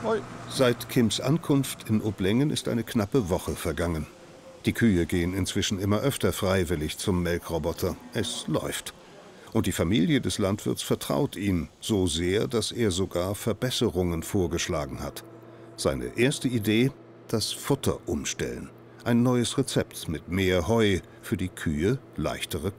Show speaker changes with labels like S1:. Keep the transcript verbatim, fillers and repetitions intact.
S1: Seit Kims Ankunft in Oblängen ist eine knappe Woche vergangen. Die Kühe gehen inzwischen immer öfter freiwillig zum Melkroboter. Es läuft. Und die Familie des Landwirts vertraut ihm so sehr, dass er sogar Verbesserungen vorgeschlagen hat. Seine erste Idee: das Futter umstellen. Ein neues Rezept mit mehr Heu, für die Kühe leichtere